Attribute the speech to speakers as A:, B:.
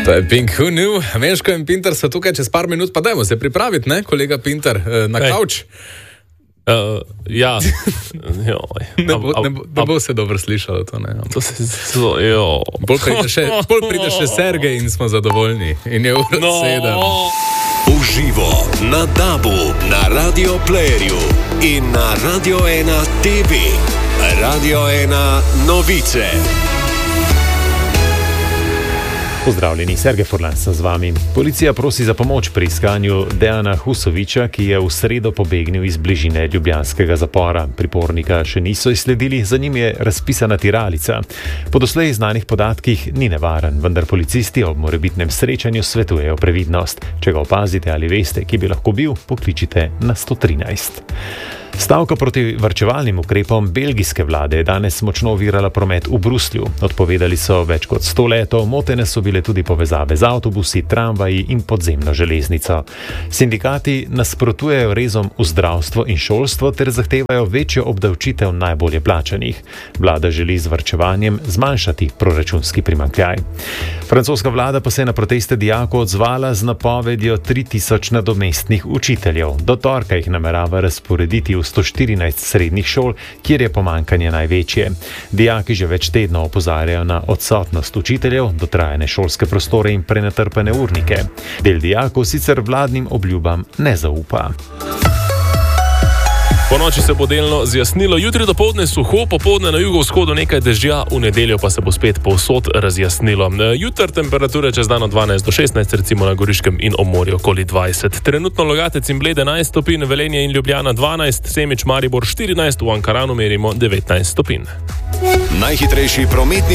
A: To je Pink, who knew? Meško in Pinter so tukaj čez par minut, pa dajmo se pripraviti, ne, kolega Pinter, na kavč.
B: Ja.
A: Ne bo se dobro slišalo to, ne.
B: To se zelo, jo.
A: Bolj pride še Sergej in smo zadovoljni. In je ura 7.
C: Uživo na DAB-u, na Radio Playerju in na Radio 1 TV. Radio 1 novice.
D: Pozdravljeni, Sergej Furlan sem z vami. Policija prosi za pomoč pri iskanju Dejana Husovića, ki je v sredo pobegnil iz bližine ljubljanskega zapora. Pripornika še niso izsledili, za njim je razpisana tiralica. Po doslej znanih podatkih ni nevaren, vendar policisti ob morebitnem srečanju svetujejo previdnost. Če ga opazite ali veste, ki bi lahko bil, pokličite na 113. Stavka proti varčevalnim ukrepom belgijske vlade je danes močno ovirala promet v Bruslju. Odpovedali so več kot 100 letov, motene so bile tudi povezave z avtobusi, tramvaji in podzemno železnico. Sindikati nasprotujejo rezom v zdravstvo in šolstvo ter zahtevajo večjo obdavčitev najbolje plačanih. Vlada želi z varčevanjem zmanjšati proračunski primanjkljaj. Francoska vlada pa se je na proteste dijakov odzvala z napovedjo 3000 nadomestnih učiteljev. Do torka jih namerava razporediti v 114 srednjih šol, kjer je pomanjkanje največje. Dijaki že več tednov opozarjajo na odsotnost učiteljev, dotrajane šolske prostore in prenatrpane urnike. Del dijakov sicer vladnim obljubam ne zaupa.
B: Po noči se bo delno zjasnilo, jutri dopoldne suho, popoldne na jugovzhodu nekaj dežja, v nedeljo pa se bo spet povsod razjasnilo. Jutri temperature čez dan od 12 do 16, recimo na Goriškem in ob morju okoli 20. Trenutno Logatec in Bled 11 stopinj, Velenje in Ljubljana 12, Semič, Maribor 14, v Ankaranu merimo 19 stopinj.
C: Najhitrejši prometni